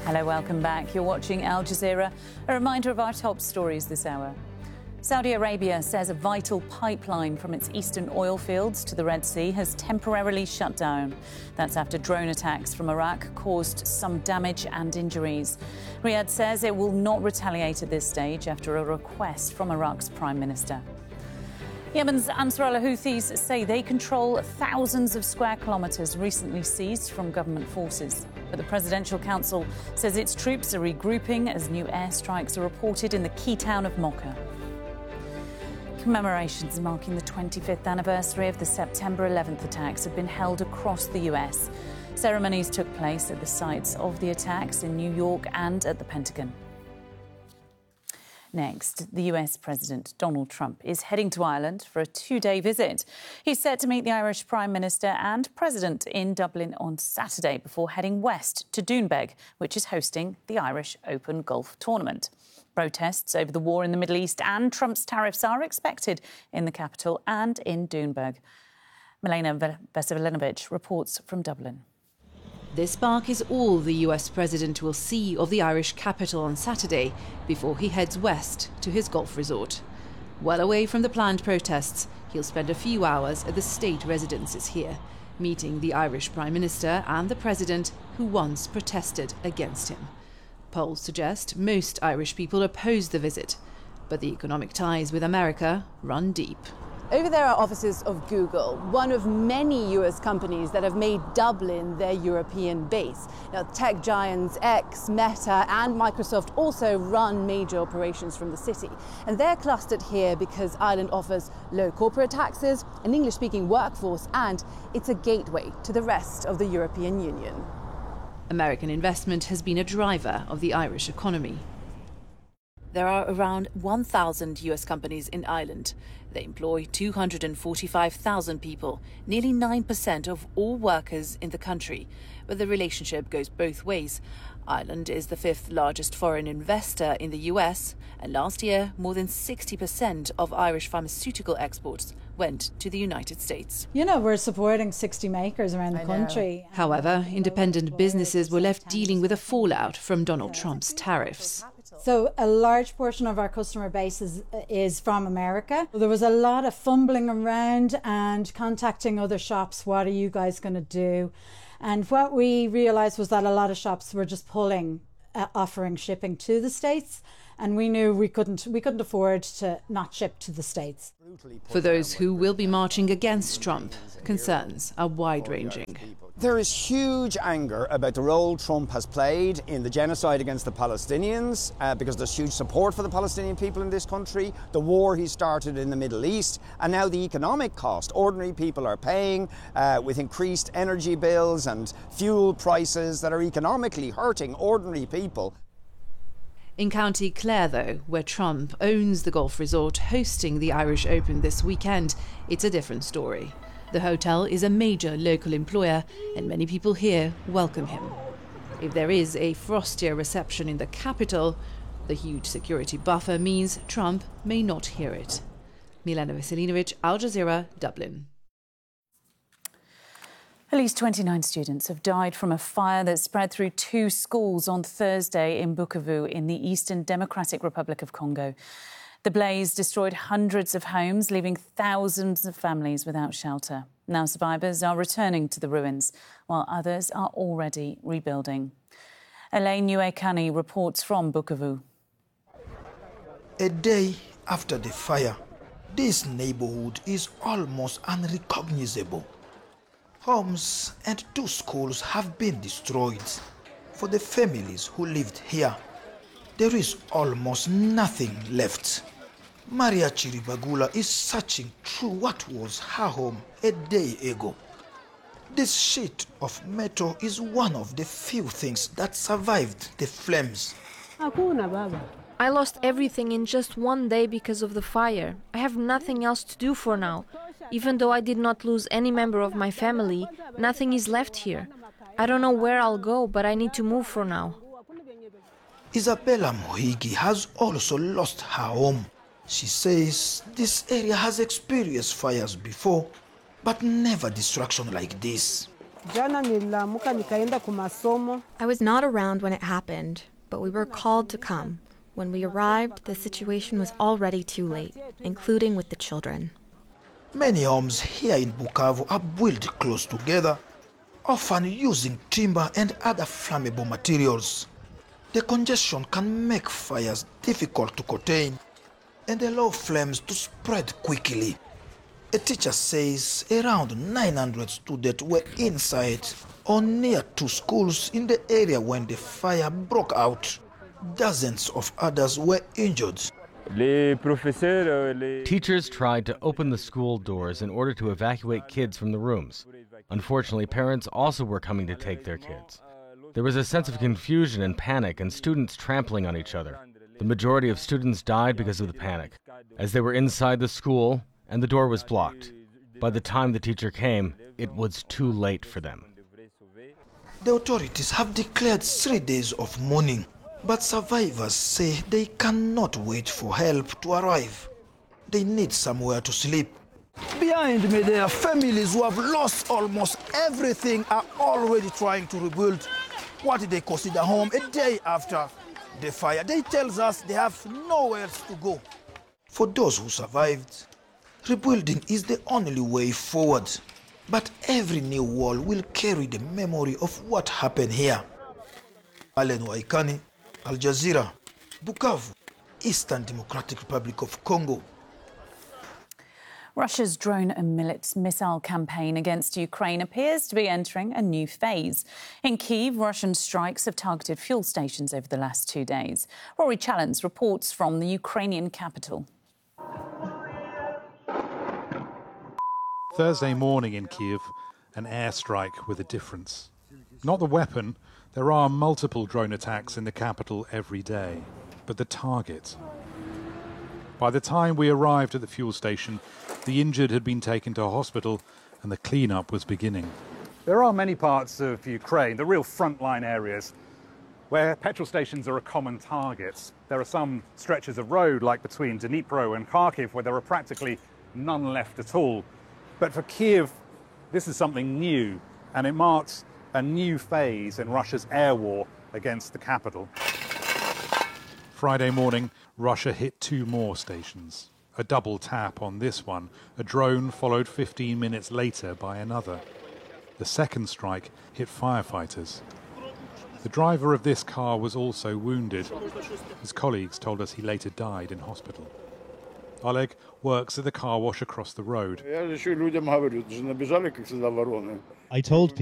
Hello, welcome back. You're watching Al Jazeera. A reminder of our top stories this hour. Saudi Arabia says a vital pipeline from its eastern oil fields to the Red Sea has temporarily shut down. That's after drone attacks from Iraq caused some damage and injuries. Riyadh says it will not retaliate at this stage after a request from Iraq's Prime Minister. Yemen's Ansar al-Houthis say they control thousands of square kilometres recently seized from government forces. But the Presidential Council says its troops are regrouping as new airstrikes are reported in the key town of Mocha. Commemorations marking the 25th anniversary of the September 11th attacks have been held across the US. Ceremonies took place at the sites of the attacks in New York and at the Pentagon. Next, the US President Donald Trump is heading to Ireland for a two-day visit. He's set to meet the Irish Prime Minister and President in Dublin on Saturday before heading west to Doonbeg, which is hosting the Irish Open Golf Tournament. Protests over the war in the Middle East and Trump's tariffs are expected in the capital and in Doonbeg. Milena Veselinovic reports from Dublin. This park is all the US President will see of the Irish capital on Saturday before he heads west to his golf resort. Well away from the planned protests, he'll spend a few hours at the state residences here, meeting the Irish Prime Minister and the President who once protested against him. Polls suggest most Irish people oppose the visit, but the economic ties with America run deep. Over there are offices of Google, one of many US companies that have made Dublin their European base. Now, tech giants X, Meta and Microsoft also run major operations from the city. And they're clustered here because Ireland offers low corporate taxes, an English-speaking workforce, and it's a gateway to the rest of the European Union. American investment has been a driver of the Irish economy. There are around 1,000 US companies in Ireland. They employ 245,000 people, nearly 9% of all workers in the country. But the relationship goes both ways. Ireland is the fifth largest foreign investor in the US, and last year, more than 60% of Irish pharmaceutical exports went to the United States. You know, we're supporting 60 makers around the country. However, independent businesses were left dealing with the fallout from Donald Trump's tariffs. So a large portion of our customer base is from America. There was a lot of fumbling around and contacting other shops. What are you guys going to do? And what we realised was that a lot of shops were just offering shipping to the States. And we knew we couldn't afford to not ship to the States. For those who will be marching against Trump, concerns are wide-ranging. There is huge anger about the role Trump has played in the genocide against the Palestinians, because there's huge support for the Palestinian people in this country, the war he started in the Middle East, and now the economic cost ordinary people are paying with increased energy bills and fuel prices that are economically hurting ordinary people. In County Clare, though, where Trump owns the golf resort hosting the Irish Open this weekend, it's a different story. The hotel is a major local employer, and many people here welcome him. If there is a frostier reception in the capital, the huge security buffer means Trump may not hear it. Milena Veselinovic, Al Jazeera, Dublin. At least 29 students have died from a fire that spread through two schools on Thursday in Bukavu in the Eastern Democratic Republic of Congo. The blaze destroyed hundreds of homes, leaving thousands of families without shelter. Now survivors are returning to the ruins, while others are already rebuilding. Elaine Nuekani reports from Bukavu. A day after the fire, this neighborhood is almost unrecognizable. Homes and two schools have been destroyed. For the families who lived here, there is almost nothing left. Maria Chiribagula is searching through what was her home a day ago. This sheet of metal is one of the few things that survived the flames. I lost everything in just one day because of the fire. I have nothing else to do for now. Even though I did not lose any member of my family, nothing is left here. I don't know where I'll go, but I need to move for now. Isabella Mohigi has also lost her home. She says this area has experienced fires before, but never destruction like this. I was not around when it happened, but we were called to come. When we arrived, the situation was already too late, including with the children. Many homes here in Bukavu are built close together, often using timber and other flammable materials. The congestion can make fires difficult to contain and allow flames to spread quickly. A teacher says around 900 students were inside or near 2 schools in the area when the fire broke out. Dozens of others were injured. Teachers tried to open the school doors in order to evacuate kids from the rooms. Unfortunately, parents also were coming to take their kids. There was a sense of confusion and panic and students trampling on each other. The majority of students died because of the panic, as they were inside the school and the door was blocked. By the time the teacher came, it was too late for them. The authorities have declared 3 days of mourning, but survivors say they cannot wait for help to arrive. They need somewhere to sleep. Behind me, there are families who have lost almost everything, are already trying to rebuild what they consider home a day after the fire. They tell us they have nowhere to go. For those who survived, rebuilding is the only way forward. But every new wall will carry the memory of what happened here. Alen Waikani, Al Jazeera, Bukavu, Eastern Democratic Republic of Congo. Russia's drone and missile campaign against Ukraine appears to be entering a new phase. In Kyiv, Russian strikes have targeted fuel stations over the last 2 days. Rory Challens reports from the Ukrainian capital. Thursday morning in Kyiv, an airstrike with a difference. Not the weapon. There are multiple drone attacks in the capital every day, but the target. By the time we arrived at the fuel station, the injured had been taken to a hospital and the clean-up was beginning. There are many parts of Ukraine, the real frontline areas, where petrol stations are a common target. There are some stretches of road, like between Dnipro and Kharkiv, where there are practically none left at all. But for Kyiv, this is something new, and it marks a new phase in Russia's air war against the capital. Friday morning, Russia hit 2 more stations. A double tap on this one, a drone followed 15 minutes later by another. The second strike hit firefighters. The driver of this car was also wounded. His colleagues told us he later died in hospital. Oleg works at the car wash across the road. I told people